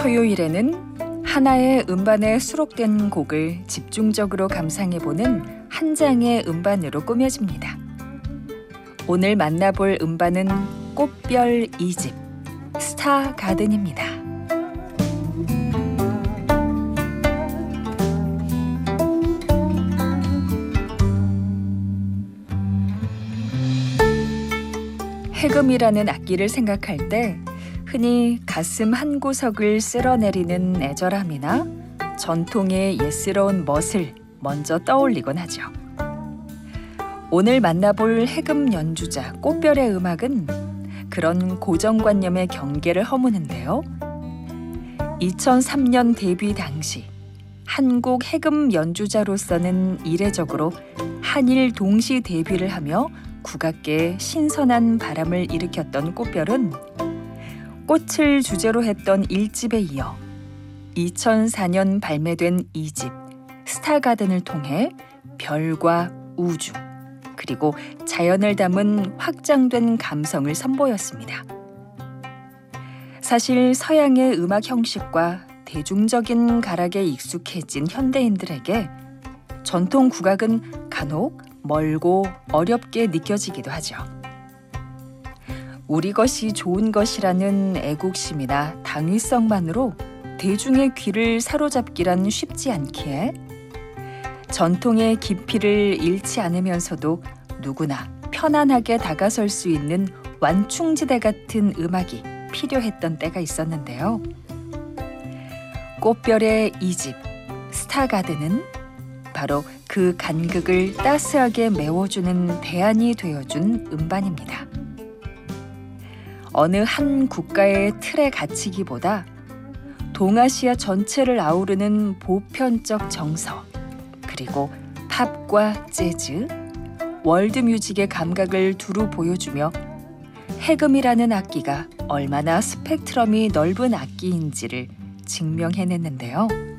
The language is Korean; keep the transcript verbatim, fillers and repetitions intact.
토요일에는 하나의 음반에 수록된 곡을 집중적으로 감상해보는 한 장의 음반으로 꾸며집니다. 오늘 만나볼 음반은 꽃별 이 집 스타 가든입니다. 해금이라는 악기를 생각할 때 흔히 가슴 한 구석을 쓸어내리는 애절함이나 전통의 예스러운 멋을 먼저 떠올리곤 하죠. 오늘 만나볼 해금 연주자 꽃별의 음악은 그런 고정관념의 경계를 허무는데요. 이천삼 년 데뷔 당시 한국 해금 연주자로서는 이례적으로 한일 동시 데뷔를 하며 국악계에 신선한 바람을 일으켰던 꽃별은 꽃을 주제로 했던 일 집에 이어 이천사 년 발매된 이 집 스타 가든을 통해 별과 우주 그리고 자연을 담은 확장된 감성을 선보였습니다. 사실 서양의 음악 형식과 대중적인 가락에 익숙해진 현대인들에게 전통 국악은 간혹 멀고 어렵게 느껴지기도 하죠. 우리 것이 좋은 것이라는 애국심이나 당위성만으로 대중의 귀를 사로잡기란 쉽지 않기에 전통의 깊이를 잃지 않으면서도 누구나 편안하게 다가설 수 있는 완충지대 같은 음악이 필요했던 때가 있었는데요. 꽃별의 이 집 스타 가든은 바로 그 간극을 따스하게 메워주는 대안이 되어준 음반입니다. 어느 한 국가의 틀에 갇히기보다 동아시아 전체를 아우르는 보편적 정서, 그리고 팝과 재즈, 월드뮤직의 감각을 두루 보여주며 해금이라는 악기가 얼마나 스펙트럼이 넓은 악기인지를 증명해냈는데요.